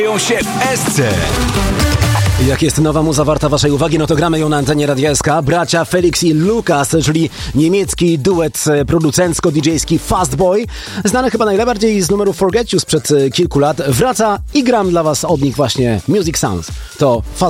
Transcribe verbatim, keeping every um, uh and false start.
się w Esce. Jak jest nowa muza warta waszej uwagi, no to gramy ją na antenie Radia S K. Bracia Felix i Lukas, czyli niemiecki duet producencko-didżejski Fastboy, znany chyba najbardziej z numeru Forget You sprzed kilku lat, wraca i gram dla was od nich właśnie Music Sounds. To Fast